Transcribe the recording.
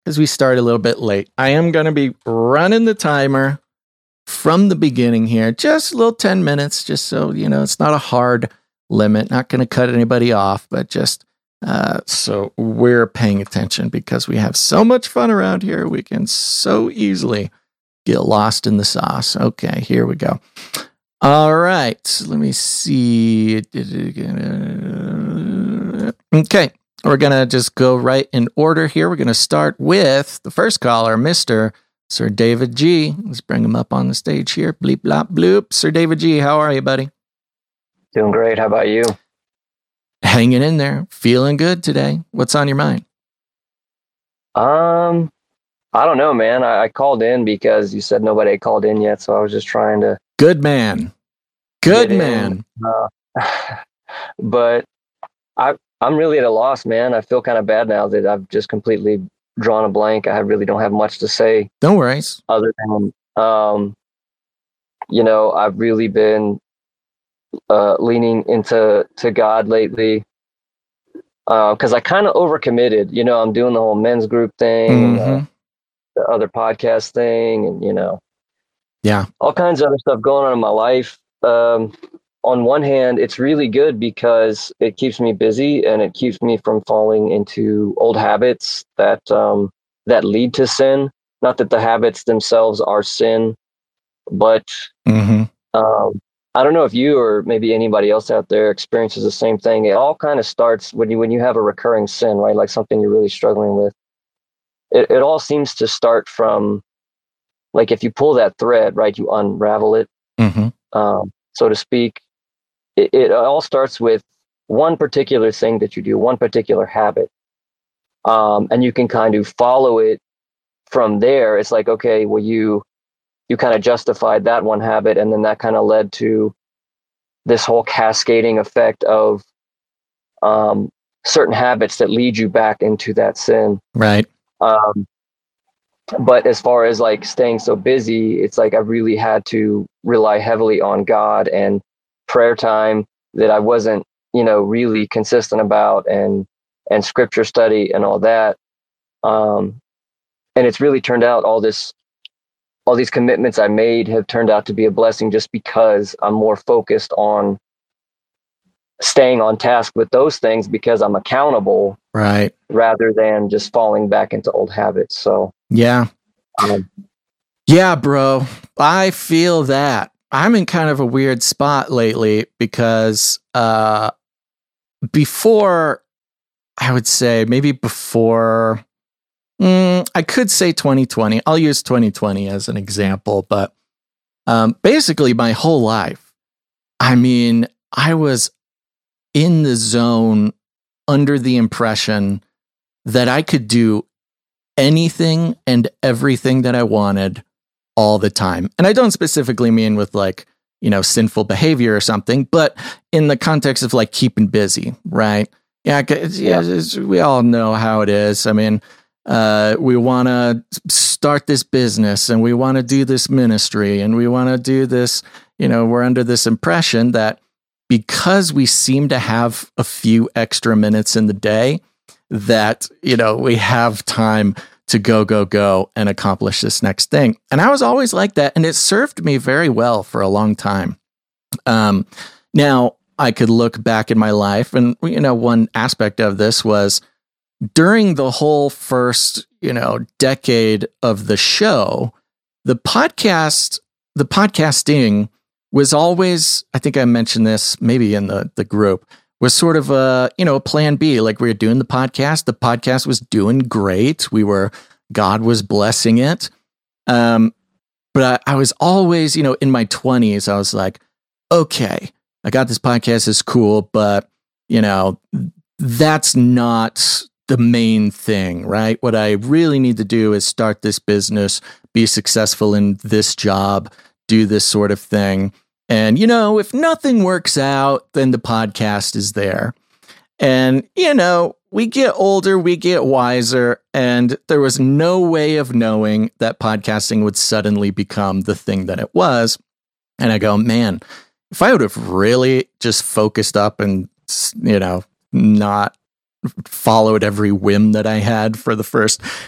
because we started a little bit late, I am going to be running the timer from the beginning here, just a little 10 minutes, just so, it's not a hard limit, not going to cut anybody off, but just so we're paying attention because we have so much fun around here. We can so easily get lost in the sauce. Okay, here we go. All right, let me see. Okay, we're going to just go right in order here. We're going to start with the first caller, Mr. Sir David G. Let's bring him up on the stage here. Bleep, blop, bloop. Sir David G., how are you, buddy? Doing great. How about you? Hanging in there. Feeling good today. What's on your mind? I don't know, man. I called in because you said nobody had called in yet, so I was just trying to... Good man. Good man. But I'm really at a loss, man. I feel kind of bad now that I've just completely drawn a blank. I really don't have much to say. Don't worry. Other than, I've really been leaning into God lately because I kind of overcommitted. I'm doing the whole men's group thing, the other podcast thing, and all kinds of other stuff going on in my life. On one hand, it's really good because it keeps me busy and it keeps me from falling into old habits that lead to sin. Not that the habits themselves are sin, but I don't know if you or maybe anybody else out there experiences the same thing. It all kind of starts when you have a recurring sin, right? Like something you're really struggling with. It all seems to start from, like, if you pull that thread, right, you unravel it, so to speak. It all starts with one particular thing that you do, one particular habit. And you can kind of follow it from there. It's like, okay, well, you kind of justified that one habit, and then that kind of led to this whole cascading effect of certain habits that lead you back into that sin. Right. But as far as like staying so busy, it's like I really had to rely heavily on God and prayer time that I wasn't, really consistent about, and scripture study and all that. And it's really turned out all these commitments I made have turned out to be a blessing just because I'm more focused on staying on task with those things because I'm accountable, right, rather than just falling back into old habits. So yeah, bro, I feel that. I'm in kind of a weird spot lately because before, I would say maybe before, I could say 2020. I'll use 2020 as an example, but basically my whole life, I mean, I was in the zone under the impression that I could do anything and everything that I wanted all the time. And I don't specifically mean with like, sinful behavior or something, but in the context of like keeping busy, right? Yeah, we all know how it is. I mean, we want to start this business and we want to do this ministry and we want to do this, we're under this impression that because we seem to have a few extra minutes in the day that, we have time to go and accomplish this next thing. And I was always like that. And it served me very well for a long time. Now I could look back in my life and, one aspect of this was during the whole first, decade of the show, the podcasting was always, I think I mentioned this maybe in the group, was sort of a plan B. Like we were doing the podcast was doing great. God was blessing it. But I was always, in my 20s, I was like, okay, I got this podcast, is cool, but that's not the main thing, right? What I really need to do is start this business, be successful in this job, do this sort of thing. And, if nothing works out, then the podcast is there. And, we get older, we get wiser, and there was no way of knowing that podcasting would suddenly become the thing that it was. And I go, man, if I would have really just focused up and, not followed every whim that I had for the first